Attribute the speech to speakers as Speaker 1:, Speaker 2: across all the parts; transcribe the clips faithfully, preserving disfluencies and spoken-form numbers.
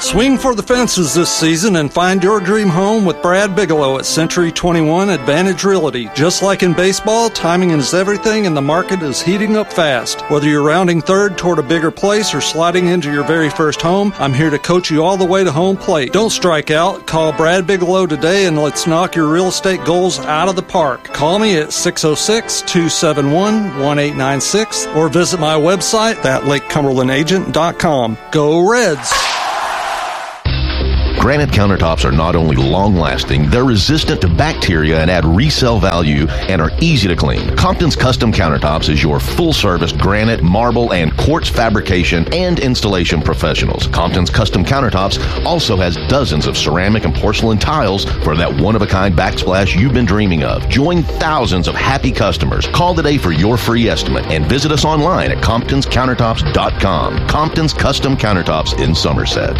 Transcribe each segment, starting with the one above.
Speaker 1: Swing for the fences this season and find your dream home with Brad Bigelow at Century twenty-one Advantage Realty. Just like in baseball, timing is everything and the market is heating up fast. Whether you're rounding third toward a bigger place or sliding into your very first home, I'm here to coach you all the way to home plate. Don't strike out. Call Brad Bigelow today and let's knock your real estate goals out of the park. Call me at six oh six, two seven one, one eight nine six or visit my website at lake cumberland agent dot com. Go Reds!
Speaker 2: Granite countertops are not only long-lasting, they're resistant to bacteria and add resale value and are easy to clean. Compton's Custom Countertops is your full-service granite, marble, and quartz fabrication and installation professionals. Compton's Custom Countertops also has dozens of ceramic and porcelain tiles for that one-of-a-kind backsplash you've been dreaming of. Join thousands of happy customers. Call today for your free estimate and visit us online at comptons countertops dot com. Compton's Custom Countertops in Somerset.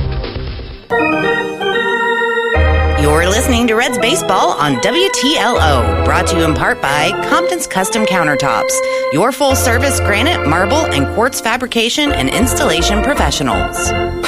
Speaker 3: You're listening to Reds Baseball on W T L O, brought to you in part by Compton's Custom Countertops, your full-service granite, marble, and quartz fabrication and installation professionals.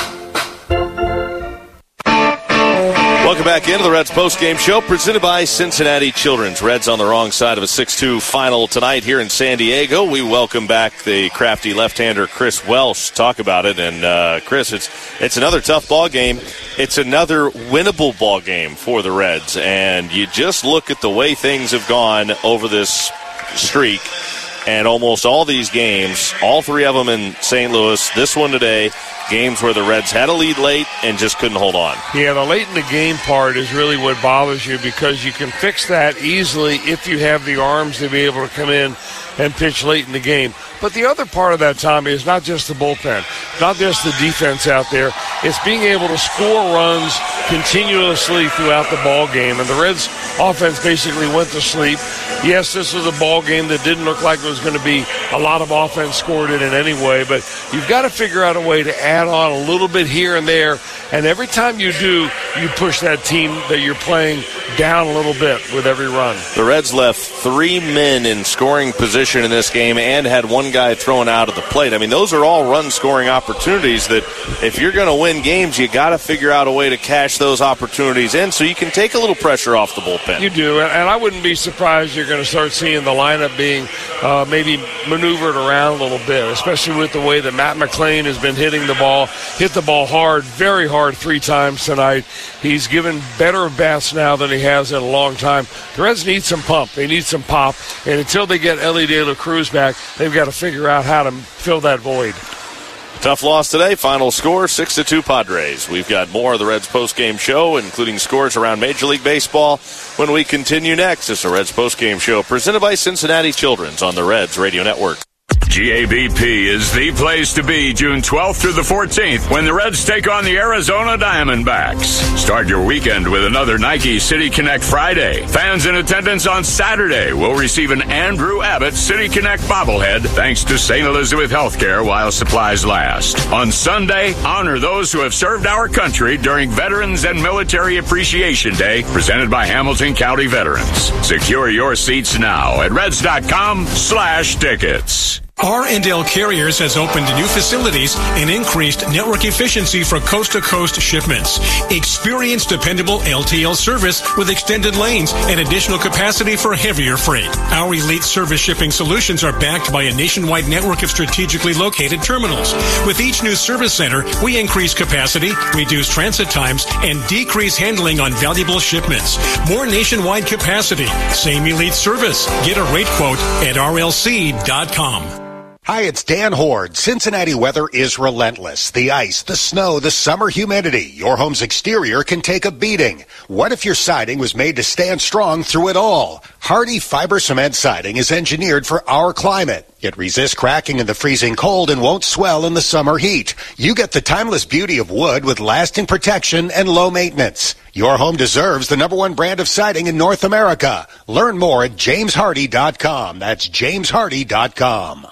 Speaker 4: Welcome back into the Reds postgame show presented by Cincinnati Children's. Reds on the wrong side of a six two final tonight here in San Diego. We welcome back the crafty left-hander Chris Welsh to talk about it. And, uh, Chris, it's it's another tough ball game. It's another winnable ball game for the Reds. And you just look at the way things have gone over this streak. And almost all these games, all three of them in Saint Louis, this one today, games where the Reds had a lead late and just couldn't hold on.
Speaker 5: Yeah, the late in the game part is really what bothers you because you can fix that easily if you have the arms to be able to come in and pitch late in the game. But the other part of that, Tommy, is not just the bullpen, not just the defense out there. It's being able to score runs continuously throughout the ball game. And the Reds' offense basically went to sleep. Yes, this was a ball game that didn't look like it was going to be a lot of offense scored in it anyway, but you've got to figure out a way to add on a little bit here and there. And every time you do, you push that team that you're playing down a little bit with every run.
Speaker 4: The Reds left three men in scoring position in this game and had one guy thrown out of the plate. I mean, those are all run-scoring opportunities that if you're going to win games, you got to figure out a way to cash those opportunities in so you can take a little pressure off the bullpen.
Speaker 5: You do, and I wouldn't be surprised you're going to start seeing the lineup being uh, maybe maneuvered around a little bit, especially with the way that Matt McLain has been hitting the ball, hit the ball hard, very hard three times tonight. He's given better bats now than he has in a long time. The Reds need some pump. They need some pop, and until they get Elly De La Cruz back, they've got to figure out how to fill that void.
Speaker 4: Tough loss today. Final score, six to two Padres. We've got more of the Reds postgame show, including scores around Major League Baseball, when we continue next. It's the Reds postgame show presented by Cincinnati Children's on the Reds Radio Network.
Speaker 6: G A B P is the place to be June twelfth through the fourteenth when the Reds take on the Arizona Diamondbacks. Start your weekend with another Nike City Connect Friday. Fans in attendance on Saturday will receive an Andrew Abbott City Connect bobblehead thanks to Saint Elizabeth Healthcare while supplies last. On Sunday, honor those who have served our country during Veterans and Military Appreciation Day presented by Hamilton County Veterans. Secure your seats now at reds.com slash tickets.
Speaker 7: Arendelle Carriers has opened new facilities and increased network efficiency for coast-to-coast shipments. Experience dependable L T L service with extended lanes and additional capacity for heavier freight. Our elite service shipping solutions are backed by a nationwide network of strategically located terminals. With each new service center, we increase capacity, reduce transit times, and decrease handling on valuable shipments. More nationwide capacity, same elite service. Get a rate quote at R L C dot com.
Speaker 8: Hi, it's Dan Horde. Cincinnati weather is relentless. The ice, the snow, the summer humidity. Your home's exterior can take a beating. What if your siding was made to stand strong through it all? Hardy Fiber Cement Siding is engineered for our climate. It resists cracking in the freezing cold and won't swell in the summer heat. You get the timeless beauty of wood with lasting protection and low maintenance. Your home deserves the number one brand of siding in North America. Learn more at james hardy dot com. That's james hardy dot com.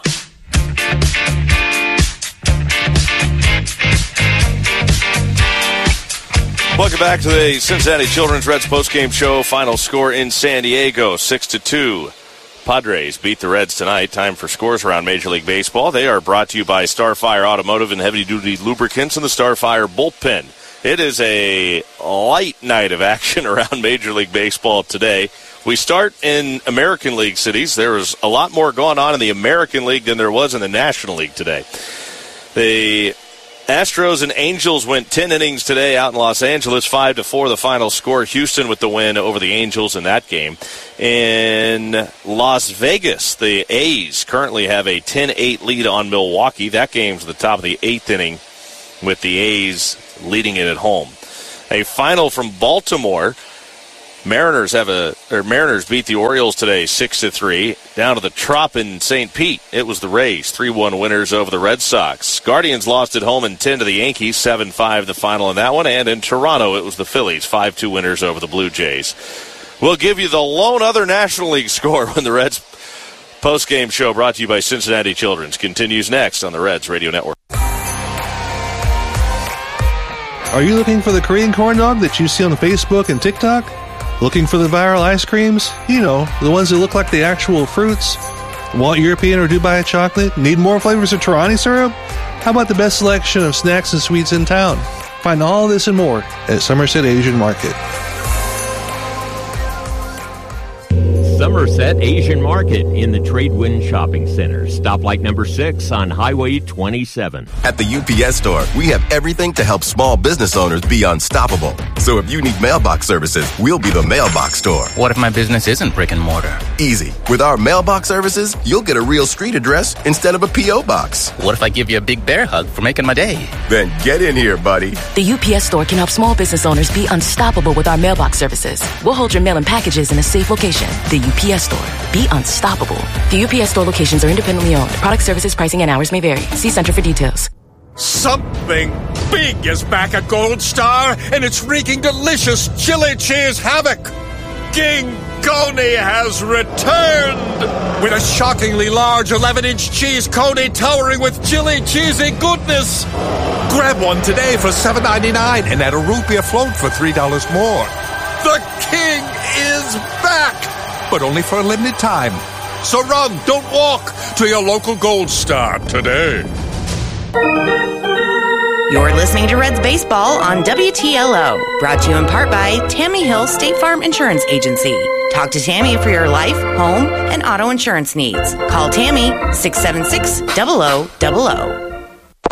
Speaker 4: Welcome back to the Cincinnati Children's Reds postgame show. Final score in San Diego, six to two. Padres beat the Reds tonight. Time for scores around Major League Baseball. They are brought to you by Starfire Automotive and Heavy Duty Lubricants and the Starfire Bullpen. It is a light night of action around Major League Baseball today. We start in American League cities. There was a lot more going on in the American League than there was in the National League today. The Astros and Angels went ten innings today out in Los Angeles, five to four the final score. Houston with the win over the Angels in that game. In Las Vegas, the A's currently have a ten eight lead on Milwaukee. That game's at the top of the eighth inning with the A's leading it at home. A final from Baltimore. Mariners have a or Mariners beat the Orioles today six to three. Down to the Trop in Saint Pete. It was the Rays, three one winners over the Red Sox. Guardians lost at home in ten to the Yankees, seven five the final in that one. And in Toronto, it was the Phillies, five two winners over the Blue Jays. We'll give you the lone other National League score when the Reds post-game show brought to you by Cincinnati Children's continues next on the Reds Radio Network.
Speaker 9: Are you looking for the Korean corn dog that you see on Facebook and TikTok? Looking for the viral ice creams? You know, the ones that look like the actual fruits? Want European or Dubai chocolate? Need more flavors of Torani syrup? How about the best selection of snacks and sweets in town? Find all this and more at Somerset Asian Market.
Speaker 10: Somerset Asian Market in the Tradewind Shopping Center. Stoplight number six on Highway twenty-seven.
Speaker 11: At the U P S Store, we have everything to help small business owners be unstoppable. So if you need mailbox services, we'll be the mailbox store.
Speaker 12: What if my business isn't brick and mortar?
Speaker 11: Easy. With our mailbox services, you'll get a real street address instead of a P O box.
Speaker 12: What if I give you a big bear hug for making my day?
Speaker 11: Then get in here, buddy.
Speaker 13: The U P S Store can help small business owners be unstoppable with our mailbox services. We'll hold your mail and packages in a safe location. The U P S Store. Be unstoppable. The U P S Store locations are independently owned. Product services, pricing, and hours may vary. See Center for details.
Speaker 14: Something big is back at Gold Star, and it's wreaking delicious chili cheese havoc. King Coney has returned with a shockingly large eleven-inch cheese coney towering with chili cheesy goodness. Grab one today for seven ninety-nine and add a root beer float for three dollars more. The king is back, but only for a limited time. So run, don't walk, to your local Gold Star today.
Speaker 3: You're listening to Reds Baseball on W T L O, brought to you in part by Tammy Hill State Farm Insurance Agency. Talk to Tammy for your life, home, and auto insurance needs. Call Tammy, six seven six, zero zero zero zero.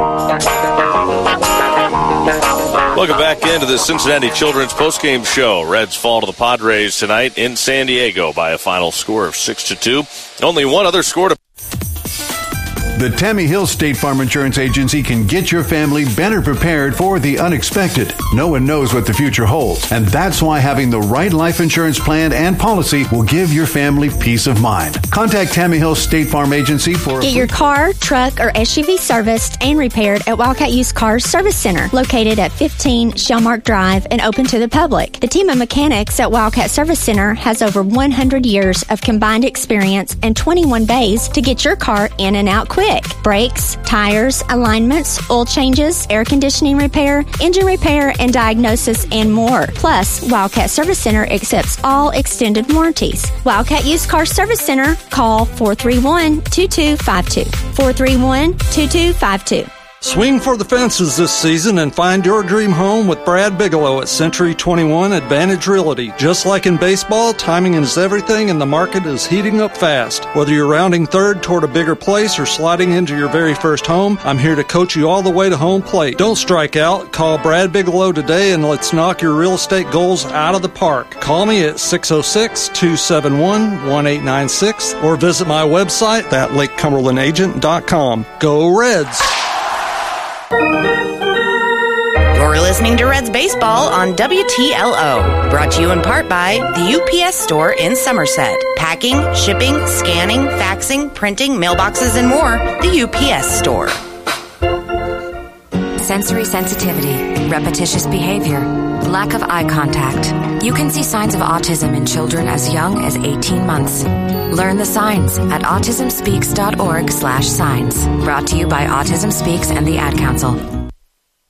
Speaker 4: Welcome back into the Cincinnati Children's postgame show. Reds fall to the Padres tonight in San Diego by a final score of six to two. Only one other score to...
Speaker 15: The Tammy Hill State Farm Insurance Agency can get your family better prepared for the unexpected. No one knows what the future holds, and that's why having the right life insurance plan and policy will give your family peace of mind. Contact Tammy Hill State Farm Agency for...
Speaker 16: Get your car, truck, or S U V serviced and repaired at Wildcat Used Cars Service Center, located at fifteen Shellmark Drive and open to the public. The team of mechanics at Wildcat Service Center has over one hundred years of combined experience and twenty-one bays to get your car in and out quick. Brakes, tires, alignments, oil changes, air conditioning repair, engine repair, and diagnosis, and more. Plus, Wildcat Service Center accepts all extended warranties. Wildcat Used Car Service Center, call four three one, two two five two. four three one, two two five two.
Speaker 1: Swing for the fences this season and find your dream home with Brad Bigelow at Century twenty-one Advantage Realty. Just like in baseball, timing is everything and the market is heating up fast. Whether you're rounding third toward a bigger place or sliding into your very first home, I'm here to coach you all the way to home plate. Don't strike out. Call Brad Bigelow today and let's knock your real estate goals out of the park. Call me at six oh six, two seven one, one eight nine six or visit my website at lake cumberland agent dot com. Go Reds!
Speaker 3: You're listening to Reds Baseball on W T L O, brought to you in part by the U P S Store in Somerset. Packing, shipping, scanning, faxing, printing, mailboxes, and more. The U P S Store.
Speaker 17: Sensory sensitivity, repetitious behavior, lack of eye contact. You can see signs of autism in children as young as eighteen months. Learn the signs at autism speaks dot org slash signs. Brought to you by Autism Speaks and the Ad Council.